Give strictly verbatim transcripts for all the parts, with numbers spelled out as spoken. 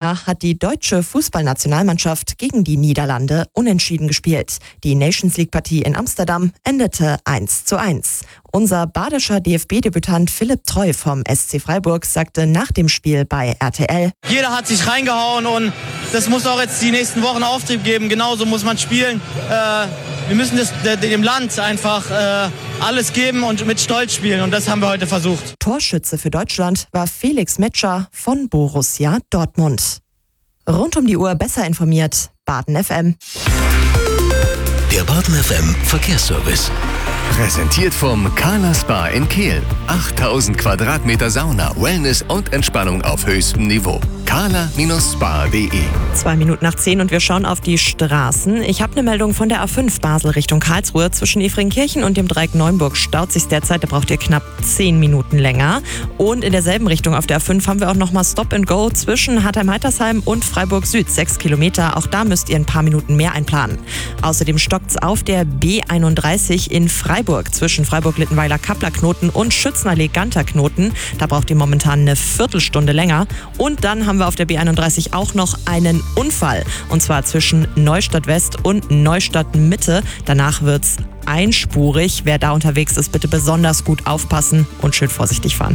Jahr hat die deutsche Fußballnationalmannschaft gegen die Niederlande unentschieden gespielt. Die Nations League-Partie in Amsterdam endete eins zu eins. Unser badischer D F B-Debütant Philipp Treu vom S C Freiburg sagte nach dem Spiel bei R T L: Jeder hat sich reingehauen und das muss auch jetzt die nächsten Wochen Auftrieb geben. Genauso muss man spielen. Äh, wir müssen das, dem Land einfach äh, alles geben und mit Stolz spielen und das haben wir heute versucht. Torschütze für Deutschland war Felix Metscher von Borussia Dortmund. Rund um die Uhr besser informiert, Baden F M. Der Baden F M Verkehrsservice. Präsentiert vom Kala Spa in Kehl. achttausend Quadratmeter Sauna, Wellness und Entspannung auf höchstem Niveau. kala Spa punkt de. Zwei Minuten nach zehn und wir schauen auf die Straßen. Ich habe eine Meldung von der A fünf Basel Richtung Karlsruhe. Zwischen Efringkirchen und dem Dreieck Neunburg staut sich derzeit. Da braucht ihr knapp zehn Minuten länger. Und in derselben Richtung auf der A fünf haben wir auch nochmal Stop and Go zwischen Hartheim-Heitersheim und Freiburg Süd. Sechs Kilometer. Auch da müsst ihr ein paar Minuten mehr einplanen. Außerdem stockt es auf der B einunddreißig in Freiburg zwischen Freiburg-Littenweiler-Kappler-Knoten und Schützenallee-Ganter-Knoten. Da braucht ihr momentan eine Viertelstunde länger. Und dann haben wir auf der B einunddreißig auch noch einen Unfall. Und zwar zwischen Neustadt West und Neustadt Mitte. Danach wird's einspurig. Wer da unterwegs ist, bitte besonders gut aufpassen und schön vorsichtig fahren.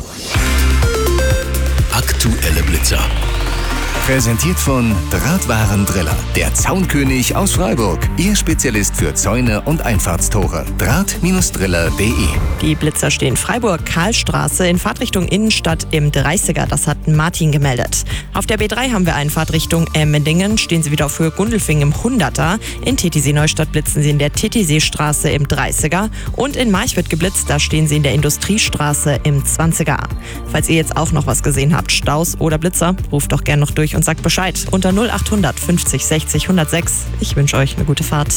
Aktuelle Blitzer. Präsentiert von Drahtwarendriller, der Zaunkönig aus Freiburg. Ihr Spezialist für Zäune und Einfahrtstore. Draht Driller punkt de. Die Blitzer stehen Freiburg, Karlstraße in Fahrtrichtung Innenstadt im dreißiger. Das hat Martin gemeldet. Auf der B drei haben wir einen Fahrtrichtung Emmendingen. Stehen Sie wieder auf Höhe Gundelfing im hunderter. In Titisee-Neustadt blitzen Sie in der Titisee-Straße im dreißiger. Und in March wird geblitzt, da stehen Sie in der Industriestraße im zwanziger. Falls ihr jetzt auch noch was gesehen habt, Staus oder Blitzer, ruft doch gerne noch durch und sagt Bescheid unter null achthundert fünfzig sechzig hundertsechs. Ich wünsche euch eine gute Fahrt.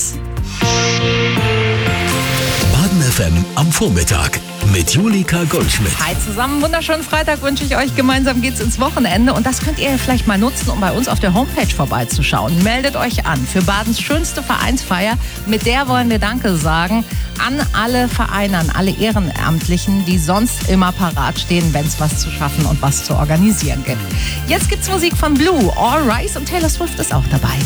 Baden F M am Vormittag mit Julika Goldschmidt. Hi zusammen, wunderschönen Freitag wünsche ich euch. Gemeinsam geht's ins Wochenende und das könnt ihr vielleicht mal nutzen, um bei uns auf der Homepage vorbeizuschauen. Meldet euch an für Badens schönste Vereinsfeier. Mit der wollen wir Danke sagen an alle Vereine, an alle Ehrenamtlichen, die sonst immer parat stehen, wenn es was zu schaffen und was zu organisieren gibt. Jetzt gibt's Musik von Blue, All Rise und Taylor Swift ist auch dabei.